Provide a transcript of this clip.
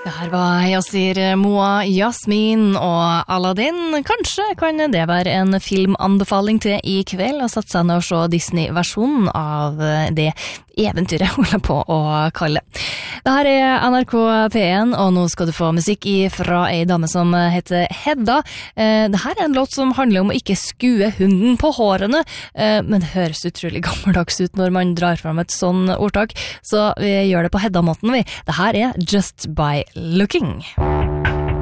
Her var Yasir Moa, Jasmin og Aladdin. Kanskje kan det være en filmanbefaling til i kveld, og satt seg ned og se Disney-versjonen av det eventyret holder på å kalle. Dette er NRK P1, og nå skal du få musikk fra ei dame som heter Hedda. Dette er en låt som handler om å ikke skue hunden på hårene, men det høres utrolig gammeldags ut når man drar fram et sånn ordtak, så vi gjør det på Hedda-måten vi. Dette er Just by Looking.